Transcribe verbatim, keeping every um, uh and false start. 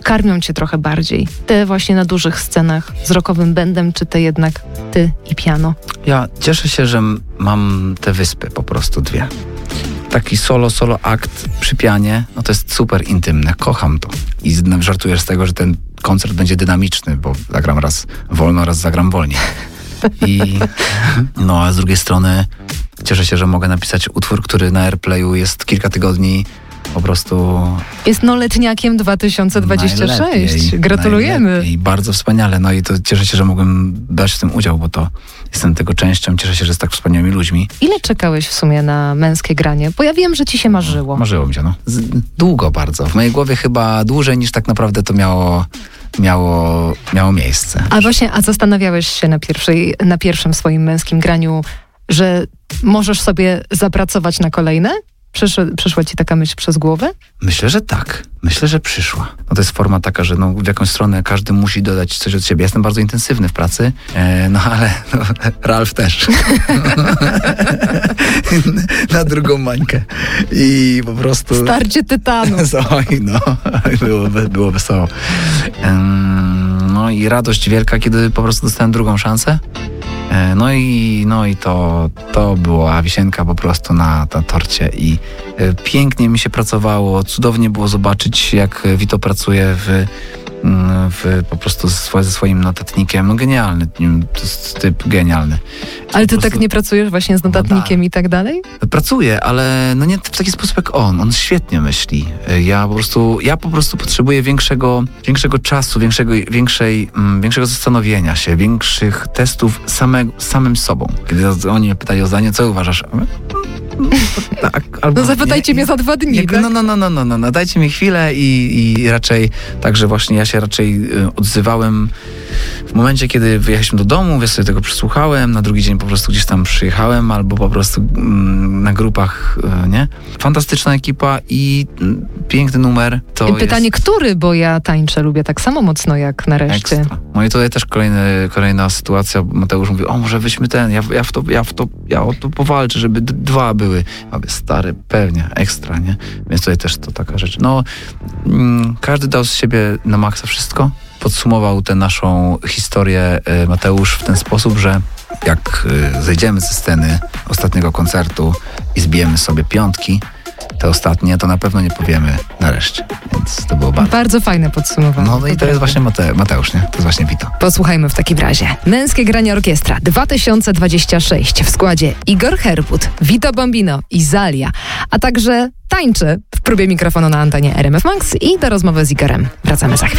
karmią cię trochę bardziej? Te właśnie na dużych scenach z rockowym bandem, czy te jednak ty i piano? Ja cieszę się, że mam te wyspy po prostu dwie. Taki solo, solo akt przy pianie, no to jest super intymne, kocham to. I żartujesz z tego, że ten koncert będzie dynamiczny, bo zagram raz wolno, raz zagram wolniej. I no, a z drugiej strony cieszę się, że mogę napisać utwór, który na Airplayu jest kilka tygodni po prostu... Jest no letniakiem dwa tysiące dwudziestego szóstego. Najlepiej, Gratulujemy. Najlepiej. Bardzo wspaniale. No i to cieszę się, że mogłem dać w tym udział, bo to jestem tego częścią. Cieszę się, że z tak wspaniałymi ludźmi. Ile czekałeś w sumie na męskie granie? Bo ja wiem, że ci się marzyło. Marzyło mi się, no. Z, długo bardzo. W mojej głowie chyba dłużej niż tak naprawdę to miało... Miało, miało miejsce. A właśnie, a zastanawiałeś się na, pierwszej, na pierwszym swoim męskim graniu, że możesz sobie zapracować na kolejne? Przyszła, przyszła ci taka myśl przez głowę? Myślę, że tak. Myślę, że przyszła. No to jest forma taka, że no w jakąś stronę każdy musi dodać coś od siebie. Ja jestem bardzo intensywny w pracy, e, no ale no, Ralf też. Na drugą mańkę. I po prostu... Starcie tytanu. Oj, no. Było, było wesoło. Um, no i radość wielka, kiedy po prostu dostałem drugą szansę. No i, no i to, to była wisienka po prostu na, na torcie i y, pięknie mi się pracowało, cudownie było zobaczyć, jak Vito pracuje w, w, po prostu ze, swoim, ze swoim notatnikiem. No genialny, to jest typ genialny. Ale ty tak nie pracujesz właśnie z notatnikiem no, i tak dalej? Pracuję, ale no nie w taki sposób jak on. On świetnie myśli. Ja po prostu, ja po prostu potrzebuję większego, większego czasu, większego, większej, mm, większego zastanowienia się, większych testów samego, samym sobą. Kiedy oni mnie pytali o zdanie, co uważasz? Tak, albo no zapytajcie nie, mnie za dwa dni, nie, tak? No, no, no, no, no, no, no, dajcie mi chwilę i, i raczej, także właśnie ja się raczej y, odzywałem w momencie, kiedy wyjechaliśmy do domu, ja sobie tego przysłuchałem, na drugi dzień po prostu gdzieś tam przyjechałem, albo po prostu mm, na grupach, y, nie? Fantastyczna ekipa i y, piękny numer. To Pytanie, jest... który, bo ja tańczę, lubię tak samo mocno jak nareszcie. Ekstra. No i tutaj też kolejny, kolejna sytuacja, Mateusz mówi, o może weźmy ten, ja, ja, w to, ja, w to, ja o to powalczę, żeby d- dwa były. A mówię, stary, pewnie, ekstra, nie? Więc tutaj też to taka rzecz. No, mm, każdy dał z siebie na maksa wszystko. Podsumował tę naszą historię y, Mateusz w ten sposób, że jak y, zejdziemy ze sceny ostatniego koncertu i zbijemy sobie piątki, te ostatnie, to na pewno nie powiemy nareszcie. Więc to było bardzo... Bardzo fajne podsumowanie. No, no i to jest właśnie Mate- Mateusz, nie? To jest właśnie Vito. Posłuchajmy w takim razie. Męskie granie orkiestra dwa tysiące dwudziesty szósty w składzie Igor Herbut, Vito Bombino i Zalia, a także tańczy w próbie mikrofonu na antenie R M F Max i do rozmowy z Igorem wracamy za chwilę.